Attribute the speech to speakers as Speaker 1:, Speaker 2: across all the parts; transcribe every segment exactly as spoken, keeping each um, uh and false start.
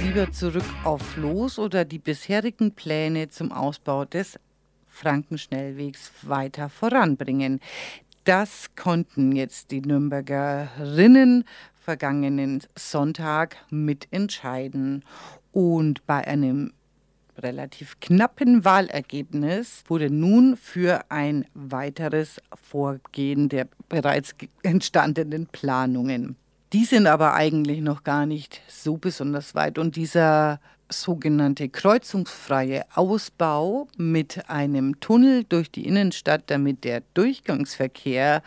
Speaker 1: lieber zurück auf Los oder die bisherigen Pläne zum Ausbau des Frankenschnellwegs weiter voranbringen? Das konnten jetzt die Nürnbergerinnen vergangenen Sonntag mitentscheiden. Und bei einem relativ knappen Wahlergebnis wurde nun für ein weiteres Vorgehen der bereits entstandenen Planungen. Die sind aber eigentlich noch gar nicht so besonders weit. Und dieser sogenannte kreuzungsfreie Ausbau mit einem Tunnel durch die Innenstadt, damit der Durchgangsverkehr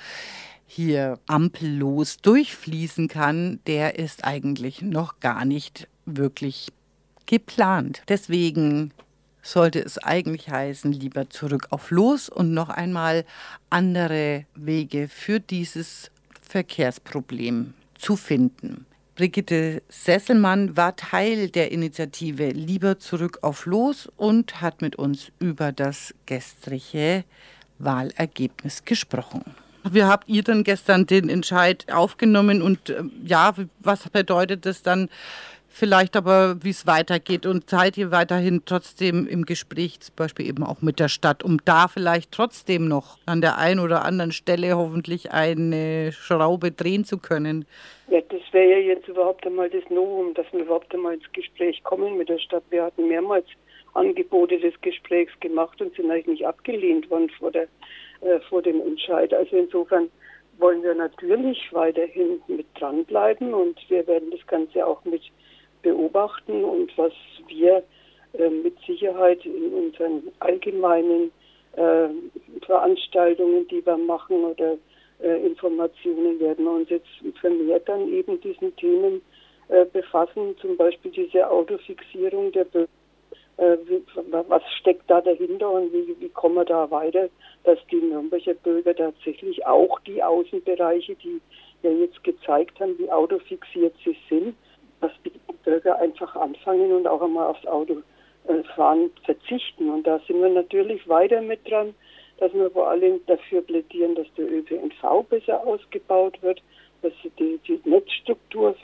Speaker 1: hier ampellos durchfließen kann, der ist eigentlich noch gar nicht wirklich geplant. Deswegen sollte es eigentlich heißen, lieber zurück auf Los und noch einmal andere Wege für dieses Verkehrsproblem zu finden. Brigitte Sesselmann war Teil der Initiative Lieber zurück auf Los und hat mit uns über das gestrige Wahlergebnis gesprochen. Wie habt ihr dann gestern den Entscheid aufgenommen und äh, ja, was bedeutet das dann vielleicht aber, wie es weitergeht? Und seid ihr weiterhin trotzdem im Gespräch, zum Beispiel eben auch mit der Stadt, um da vielleicht trotzdem noch an der einen oder anderen Stelle hoffentlich eine Schraube drehen zu können?
Speaker 2: Ja, das wäre ja jetzt überhaupt einmal das Novum, dass wir überhaupt einmal ins Gespräch kommen mit der Stadt. Wir hatten mehrmals Angebote des Gesprächs gemacht und sind eigentlich nicht abgelehnt worden vor, der, äh, vor dem Entscheid. Also insofern wollen wir natürlich weiterhin mit dranbleiben und wir werden das Ganze auch mit beobachten und was wir äh, mit Sicherheit in unseren allgemeinen äh, Veranstaltungen, die wir machen oder äh, Informationen, werden wir uns jetzt vermehrt dann eben diesen Themen äh, befassen, zum Beispiel diese Autofixierung der Bürger. Äh, wie, was steckt da dahinter und wie, wie kommen wir da weiter, dass die Nürnberger Bürger tatsächlich auch die Außenbereiche, die ja jetzt gezeigt haben, wie autofixiert sie sind, dass die Bürger einfach anfangen und auch einmal aufs Autofahren verzichten. Und da sind wir natürlich weiter mit dran, dass wir vor allem dafür plädieren, dass der ÖPNV besser ausgebaut wird, dass die, die Netzstruktur